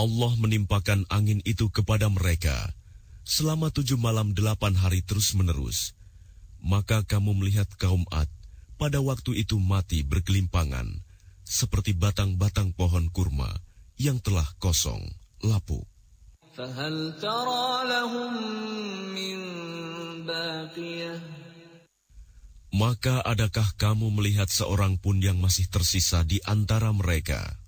Allah menimpakan angin itu kepada mereka selama 7 malam 8 hari terus-menerus. Maka kamu melihat kaum Ad pada waktu itu mati bergelimpangan, seperti batang-batang pohon kurma yang telah kosong, lapuk. فَهَلْ تَرَى لَهُم مِّن بَاقِيَةٍ. Maka adakah kamu melihat seorang pun yang masih tersisa di antara mereka?